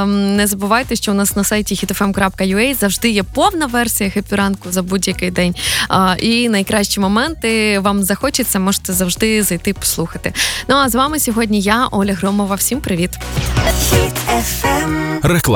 Не забувайте, що у нас на сайті hitfm.ua завжди є повна версія хеппі-ранку за будь-який день. І найкращі моменти вам захочеться, можете завжди зайти послухати. Ну а з вами сьогодні я, Оля Громова. Всім привіт!